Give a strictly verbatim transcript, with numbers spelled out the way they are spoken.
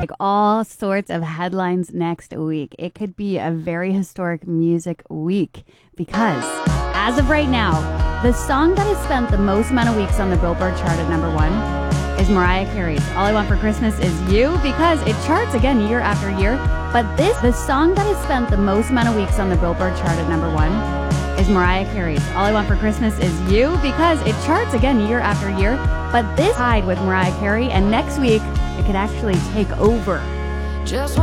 like all sorts of headlines next week. It could be a very historic music week because, as of right now, the song that has spent the most amount of weeks on the Billboard chart at number one is Mariah Carey's All I Want for Christmas Is You, because it charts again year after year. But this, the song that has spent the most amount of weeks on the Billboard chart at number one is Mariah Carey's All I Want for Christmas Is You, because it charts again year after year. But this tied with Mariah Carey, and next week it could actually take over. Just